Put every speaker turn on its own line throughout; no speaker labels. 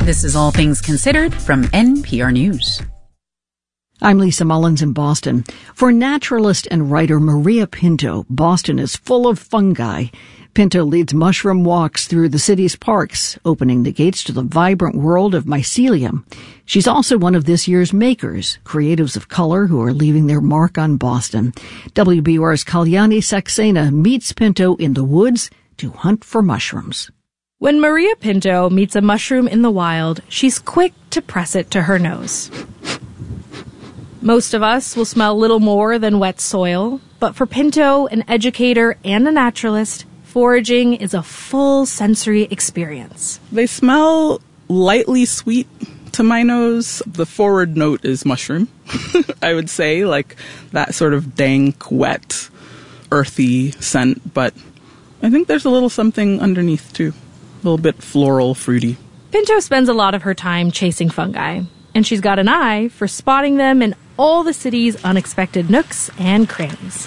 This is All Things Considered from NPR News.
I'm Lisa Mullins in Boston. For naturalist and writer Maria Pinto, Boston is full of fungi. Pinto leads mushroom walks through the city's parks, opening the gates to the vibrant world of mycelium. She's also one of this year's makers, creatives of color who are leaving their mark on Boston. WBUR's Kalyani Saxena meets Pinto in the woods to hunt for mushrooms.
When Maria Pinto meets a mushroom in the wild, she's quick to press it to her nose. Most of us will smell little more than wet soil, but for Pinto, an educator and a naturalist, foraging is a full sensory experience.
They smell lightly sweet to my nose. The forward note is mushroom, I would say, like that sort of dank, wet, earthy scent. But I think there's a little something underneath, too. A little bit floral, fruity.
Pinto spends a lot of her time chasing fungi, and she's got an eye for spotting them in all the city's unexpected nooks and crannies.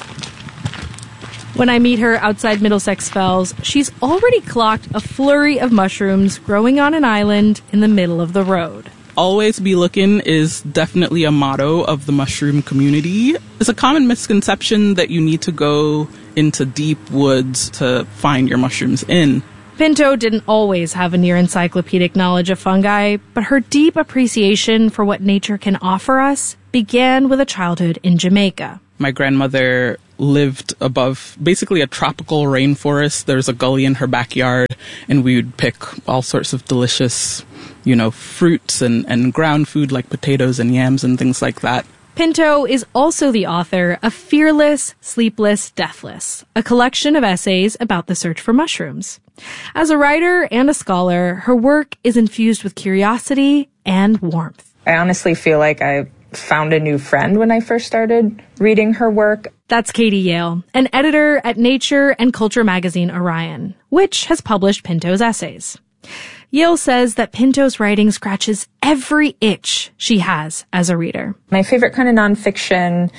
When I meet her outside Middlesex Fells, she's already clocked a flurry of mushrooms growing on an island in the middle of the road.
Always be looking is definitely a motto of the mushroom community. It's a common misconception that you need to go into deep woods to find your mushrooms in.
Pinto didn't always have a near encyclopedic knowledge of fungi, but her deep appreciation for what nature can offer us began with a childhood in Jamaica.
My grandmother lived above basically a tropical rainforest. There's a gully in her backyard, and we would pick all sorts of delicious, fruits and ground food like potatoes and yams and things like that.
Pinto is also the author of Fearless, Sleepless, Deathless, a collection of essays about the search for mushrooms. As a writer and a scholar, her work is infused with curiosity and warmth.
I honestly feel like I found a new friend when I first started reading her work.
That's Katie Yale, an editor at Nature and Culture magazine Orion, which has published Pinto's essays. Yale says that Pinto's writing scratches every itch she has as a reader.
My favorite kind of nonfiction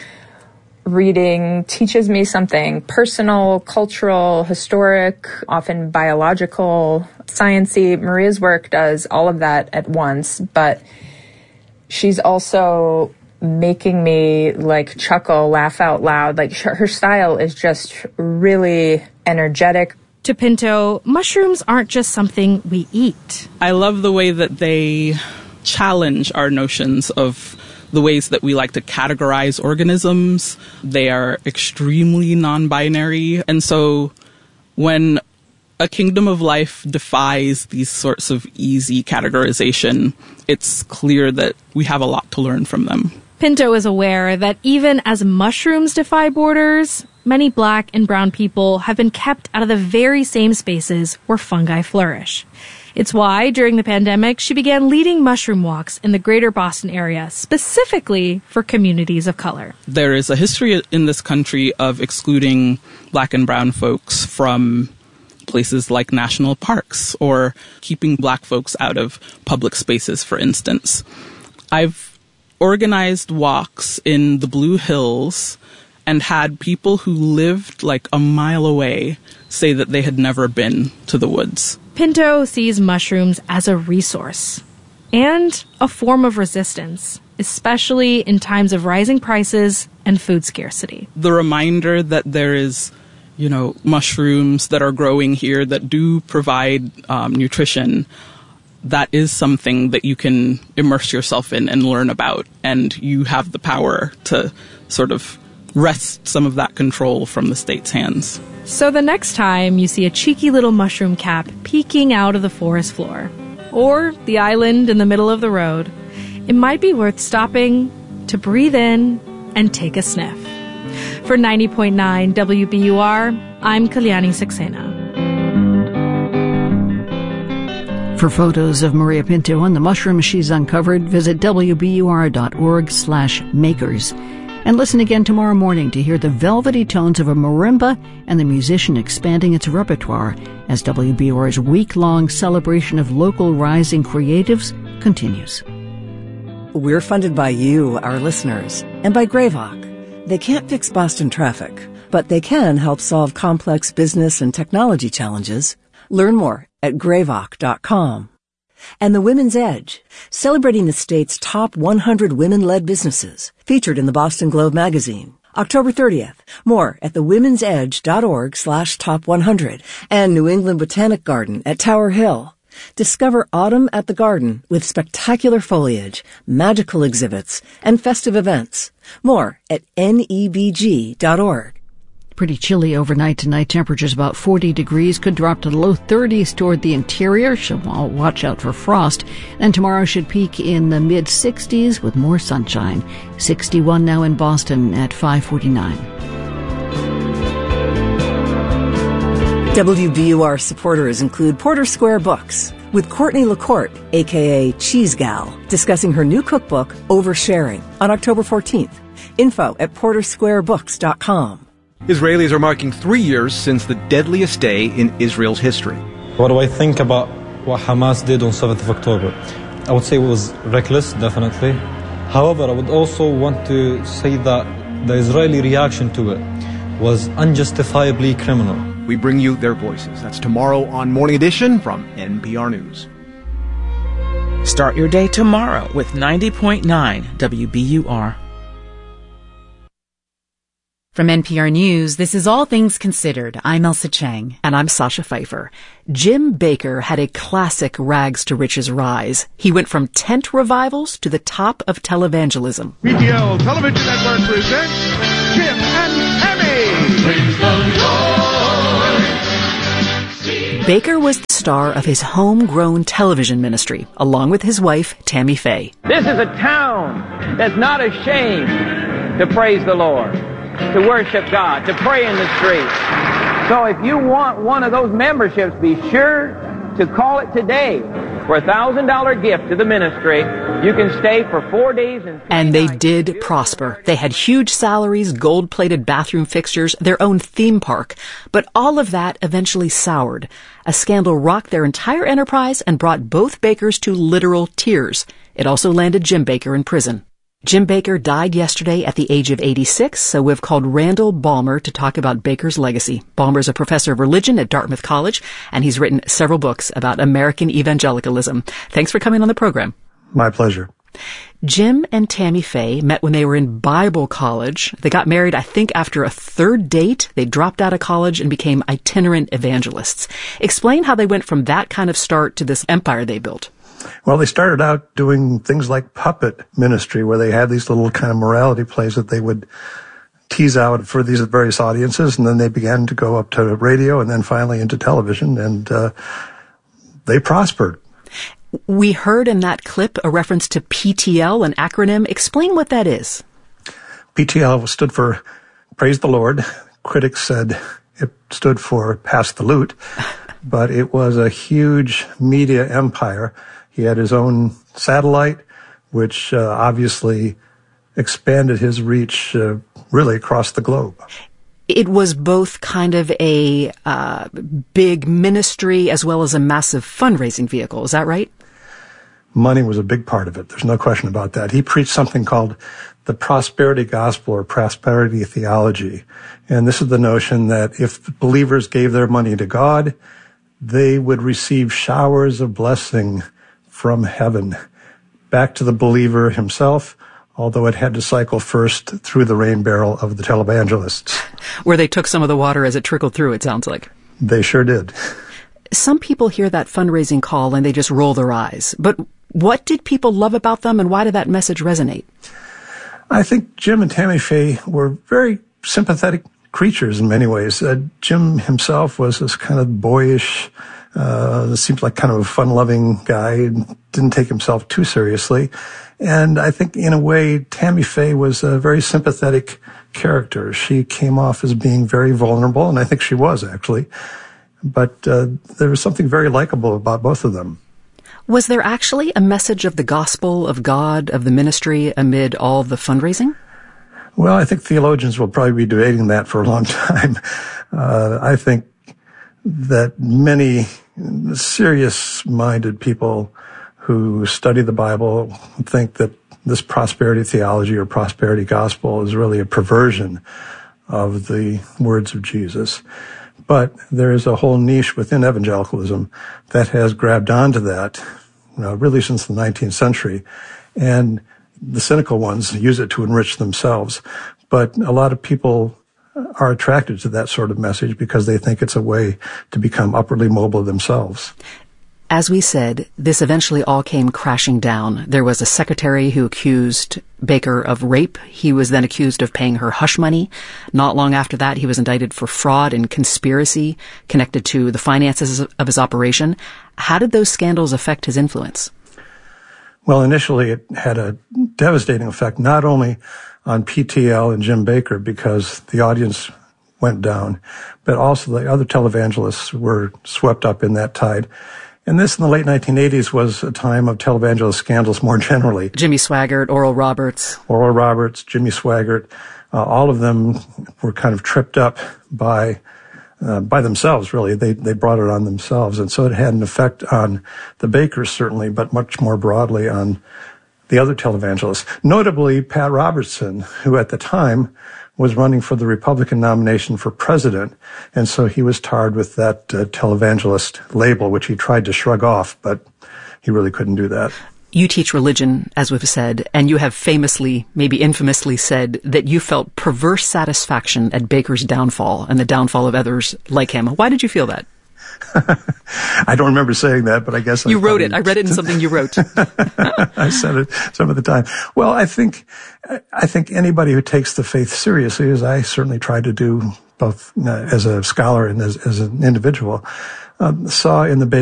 reading teaches me something personal, cultural, historic, often biological, sciencey. Maria's work does all of that at once, but she's also making me chuckle, laugh out loud. Her style is just really energetic.
To Pinto, mushrooms aren't just something we eat.
I love the way that they challenge our notions of the ways that we like to categorize organisms. They are extremely non-binary. And so when a kingdom of life defies these sorts of easy categorization, it's clear that we have a lot to learn from them.
Pinto is aware that even as mushrooms defy borders, many black and brown people have been kept out of the very same spaces where fungi flourish. It's why, during the pandemic, she began leading mushroom walks in the greater Boston area, specifically for communities of color.
There is a history in this country of excluding black and brown folks from places like national parks or keeping black folks out of public spaces, for instance. I've organized walks in the Blue Hills and had people who lived a mile away say that they had never been to the woods.
Pinto sees mushrooms as a resource and a form of resistance, especially in times of rising prices and food scarcity.
The reminder that there is, mushrooms that are growing here that do provide nutrition, that is something that you can immerse yourself in and learn about. And you have the power to sort of wrest some of that control from the state's hands.
So the next time you see a cheeky little mushroom cap peeking out of the forest floor, or the island in the middle of the road, it might be worth stopping to breathe in and take a sniff. For 90.9 WBUR, I'm Kalyani Saxena.
For photos of Maria Pinto and the mushrooms she's uncovered, visit wbur.org/makers. And listen again tomorrow morning to hear the velvety tones of a marimba and the musician expanding its repertoire as WBUR's week-long celebration of local rising creatives continues.
We're funded by you, our listeners, and by Greyvoc. They can't fix Boston traffic, but they can help solve complex business and technology challenges. Learn more at greyvoc.com. And The Women's Edge, celebrating the state's top 100 women-led businesses, featured in the Boston Globe magazine. October 30th. More at thewomen'sedge.org/top100 and New England Botanic Garden at Tower Hill. Discover autumn at the garden with spectacular foliage, magical exhibits, and festive events. More at nebg.org.
Pretty chilly overnight tonight. Temperatures about 40 degrees. Could drop to the low 30s toward the interior. So watch out for frost. And tomorrow should peak in the mid-60s with more sunshine. 61 now in Boston at 5:49.
WBUR supporters include Porter Square Books, with Courtney LaCourte, a.k.a. Cheese Gal, discussing her new cookbook, Oversharing, on October 14th. Info at portersquarebooks.com.
Israelis are marking 3 years since the deadliest day in Israel's history.
What do I think about what Hamas did on 7th of October? I would say it was reckless, definitely. However, I would also want to say that the Israeli reaction to it was unjustifiably criminal.
We bring you their voices. That's tomorrow on Morning Edition from NPR News.
Start your day tomorrow with 90.9 WBUR.
From NPR News, this is All Things Considered. I'm Elsa Chang.
And I'm Sasha Pfeiffer. Jim Bakker had a classic rags to riches rise. He went from tent revivals to the top of televangelism.
PTL Television Network presents Jim and Tammy. Praise the Lord.
Bakker was the star of his homegrown television ministry, along with his wife, Tammy Faye.
This is a town that's not ashamed to praise the Lord, to worship God, to pray in the streets. So if you want one of those memberships, be sure to call it today for a $1,000 gift to the ministry. You can stay for 4 days
and they did prosper. They had huge salaries, gold-plated bathroom fixtures, their own theme park. But all of that eventually soured. A scandal rocked their entire enterprise and brought both Bakkers to literal tears. It also landed Jim Bakker in prison. Jim Bakker died yesterday at the age of 86, so we've called Randall Balmer to talk about Bakker's legacy. Balmer's a professor of religion at Dartmouth College, and he's written several books about American evangelicalism. Thanks for coming on the program.
My pleasure.
Jim and Tammy Faye met when they were in Bible college. They got married, I think, after a third date. They dropped out of college and became itinerant evangelists. Explain how they went from that kind of start to this empire they built.
Well, they started out doing things like puppet ministry, where they had these little kind of morality plays that they would tease out for these various audiences, and then they began to go up to radio and then finally into television, and they prospered.
We heard in that clip a reference to PTL, an acronym. Explain what that is.
PTL stood for Praise the Lord. Critics said it stood for Pass the Loot, but it was a huge media empire. He had his own satellite, which obviously expanded his reach really across the globe.
It was both kind of a big ministry as well as a massive fundraising vehicle. Is that right?
Money was a big part of it. There's no question about that. He preached something called the prosperity gospel or prosperity theology. And this is the notion that if believers gave their money to God, they would receive showers of blessing from heaven back to the believer himself, although it had to cycle first through the rain barrel of the televangelists.
Where they took some of the water as it trickled through, it sounds like.
They sure did.
Some people hear that fundraising call and they just roll their eyes. But what did people love about them, and why did that message resonate?
I think Jim and Tammy Faye were very sympathetic creatures in many ways. Jim himself was this kind of boyish, seems like kind of a fun-loving guy, and didn't take himself too seriously. And I think in a way, Tammy Faye was a very sympathetic character. She came off as being very vulnerable, and I think she was actually. But there was something very likable about both of them.
Was there actually a message of the gospel, of God, of the ministry amid all the fundraising?
Well, I think theologians will probably be debating that for a long time. I think that many serious-minded people who study the Bible think that this prosperity theology or prosperity gospel is really a perversion of the words of Jesus. But there is a whole niche within evangelicalism that has grabbed onto that really since the 19th century. And the cynical ones use it to enrich themselves. But a lot of people are attracted to that sort of message because they think it's a way to become upwardly mobile themselves.
As we said, this eventually all came crashing down. There was a secretary who accused Baker of rape. He was then accused of paying her hush money. Not long after that, he was indicted for fraud and conspiracy connected to the finances of his operation. How did those scandals affect his influence?
Well, initially it had a devastating effect, not only on PTL and Jim Baker because the audience went down, but also the other televangelists were swept up in that tide. And this in the late 1980s was a time of televangelist scandals more generally.
Jimmy Swaggart, Oral Roberts,
Jimmy Swaggart, all of them were kind of tripped up by themselves, really. They brought it on themselves. And so it had an effect on the Bakers, certainly, but much more broadly on the other televangelists. Notably, Pat Robertson, who at the time was running for the Republican nomination for president, and so he was tarred with that televangelist label, which he tried to shrug off, but he really couldn't do that.
You teach religion, as we've said, and you have famously, maybe infamously said that you felt perverse satisfaction at Baker's downfall and the downfall of others like him. Why did you feel that?
I don't remember saying that, but I guess
you wrote it. I read it in something you wrote.
I said it some of the time. Well, I think anybody who takes the faith seriously, as I certainly try to do, both as a scholar and as an individual, saw in the